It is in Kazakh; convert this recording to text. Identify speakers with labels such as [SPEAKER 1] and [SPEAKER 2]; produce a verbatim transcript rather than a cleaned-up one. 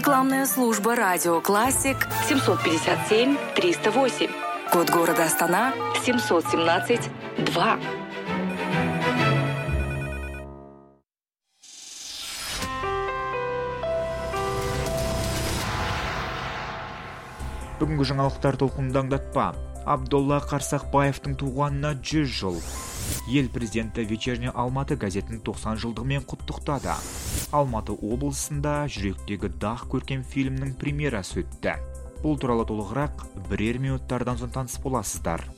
[SPEAKER 1] Рекламная служба «Радио Классик»
[SPEAKER 2] семьсот пятьдесят семь триста восемь.
[SPEAKER 1] Код города Астана
[SPEAKER 2] семьсот семнадцать два.
[SPEAKER 3] Бүгінгі жаңалықтар толқындаңдатпа. Абдолла Қарсақбаевтың туғанына жүз жыл. Ел президенті «Вечерний Алматы» газетінің тоқсан жылдығымен құттықтады. Алматы облысында «Жүректегі дақ» көркем фильмнің премьерасы өтті. Бұл туралы толығырақ бірер минуттардан соң таныс боласыздар.